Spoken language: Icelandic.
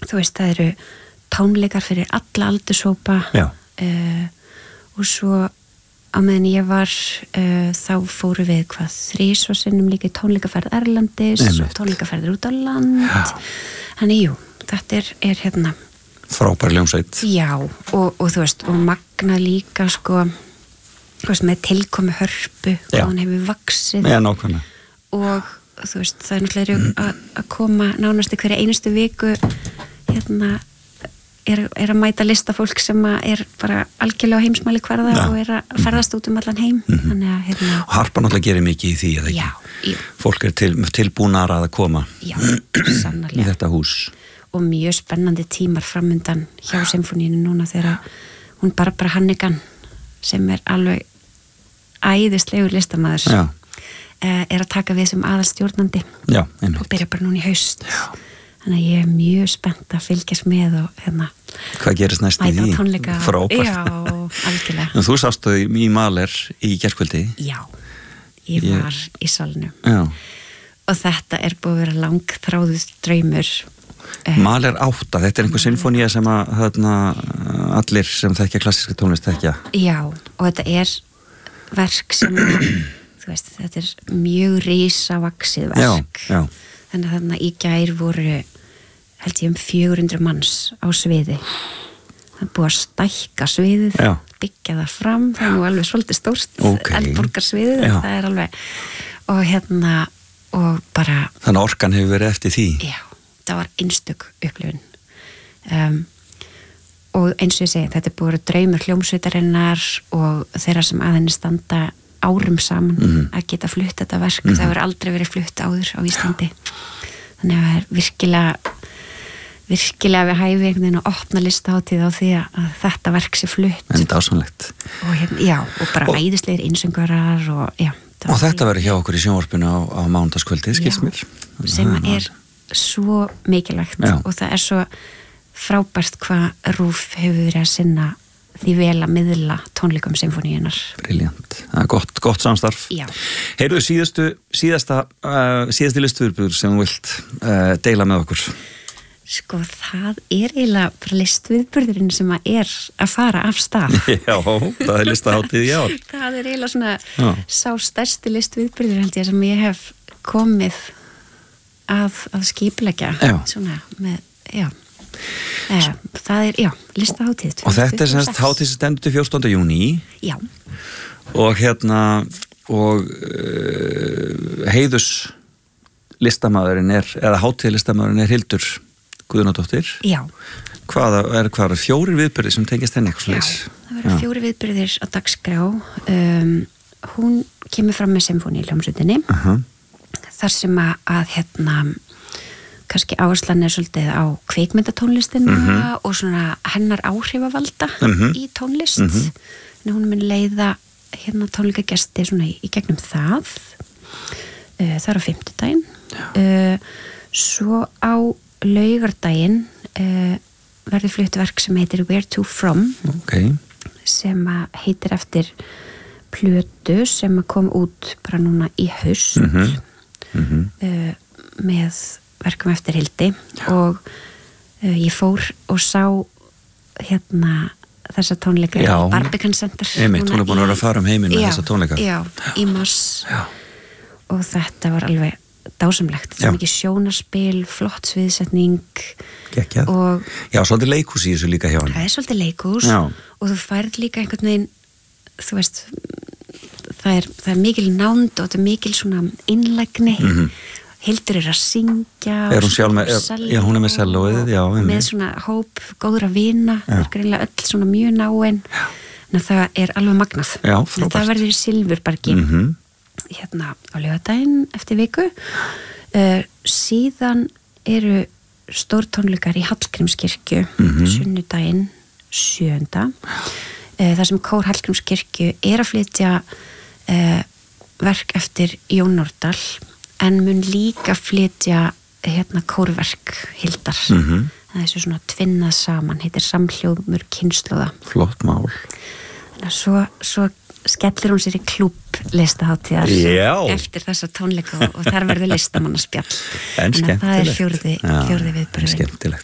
þú veist, það eru tónleikar fyrir alla aldurshópa og svo á meðan ég var þá fóru við 3 sinnum líka í tónleikaferð erlendis og tónleikaferðir út á land þannig jú, þetta er hérna frábær hljómsveit já, og þú veist, og magna líka sko, þú veist, með tilkomi Hörpu og hann hefur vaxið nákvæmlega og þú veist, það er náttúrulega að koma nánast í hverja einustu viku hérna er að mæta listafólk sem er bara algjörlega á heimsmæli hverða og er að ferðast út allan heim þannig að hérna og Harpa náttúrulega gerir mikið í því, eða ekki? Já. Fólk er tilbúnar að koma sannarlega í þetta hús og mjög spennandi tímar framundan hjá symfóníinu núna þegar hún Barbara Hannigan sem er alveg æðislegur listamaður er að taka við sem aðalstjórnandi og byrja bara núna í haust þannig að ég er mjög spennt að fylgjast með og hérna hvað gerist næst í því? Frábært já, algjörlega en þú sástu í Mahler í gærkvöldi? Já, ég var í salnum og þetta er búið að vera langþráður draumur Mahler 8, þetta er einhver sinfónía sem að allir sem þekkja klassíska tónlist þekkja já, og þetta er verk sem þú veist, þetta er mjög risavaxið verk já. Þannig að þarna í gær voru held ég 400 manns á sviði það er búið að stækka sviðið byggja það fram, það er nú alveg svolítið stórt eldborgarsviðið, það er alveg og hérna og bara þannig að orkan hefur verið eftir því já, það var einstök upplifun og eins og ég segi, þetta er búið að draumur hljómsveitarinnar og þeirra sem að henni standa árum saman að geta flutt þetta verk það hefur aldrei verið flutt áður á Íslandi þannig að það er virkilega við hæfi einhvern veginn að opna listahátíð á því að þetta verk sé flutt en dásamlegt og hérna, og bara æðislegir einsöngarar og þetta verður hjá okkur í sjónvarpinu á mánudagskvöldi, skilst mér sem er svo mikilvægt og það er svo frábært hvað RÚV hefur verið að sinna því vel að miðla tónleikum symfóníunar. Brilliant. Það er gott samstarf. Já. Heyrðu síðasti listviðburður sem þú vilt deila með okkur? Sko, það er eiginlega bara listviðburðurinn sem að fara af stað. Já, það er listahátíð í ár. Það er eiginlega svona sá stærsti listviðburður held ég sem ég hef komið að skipuleggja. Svona með, það er, listahátíð. Og þetta er semst hátíð sem stendur til 14. júní. Já. Og heiðus listamaðurinn eða hátíð listamaðurinn Hildur Guðnadóttir. Já. Hvað er 4 viðburðir sem tengist henni eitthvað slags? Já, það verður 4 viðburðir á dagskrá. Hún kemur fram með symfóníuhljómsveitinni. Þar sem að kannski áherslan er svolítið á kvikmyndatónlistina og svona hennar áhrifavalda í tónlist. Þannig hún mun leiða tónleikagesti svona í gegnum það. Það er á 5. Svo á laugardaginn verður flutt verk sem heitir Where to From sem heitir eftir plötu sem kom út bara núna í haust með verkum eftir Hildi og ég fór og sá þessa tónleika í Barbican Center. Einmitt, hún er búin að vera að fara heiminn með þessa tónleika. Já, í mars og þetta var alveg dásamlegt. Það er mikið sjónarspil, flott sviðsetning og svolítið leikhús í þessu líka hjá hann. Það er svolítið leikhús og þú færð líka einhvern veginn, þú veist það er mikil nánd og þetta er mikil svona innlægni. Hildur er að syngja. Er hún sjálf með, hún er með sellóið, með svona hóp góðra vina, það er greinilega öll svona mjög náin, en það er alveg magnað. Já, frábært. Það verður í Silfurbergi á laugardaginn eftir viku. Síðan eru stórtónleikar í Hallgrímskirkju sunnudaginn 7. þar sem kór Hallgrímskirkju er að flytja verk eftir Jón Nordal en mun líka flytja kórverk Hildar. Það er svona tvinnað saman, heitir Samhljómur kynslóða. Flott mál. Svo skellir hún sér í klúbb listahátíðar eftir þessa tónleika og þar verður listamannaspjall. En skemmtilegt. Það er fjórði viðburður. Skemmtilegt.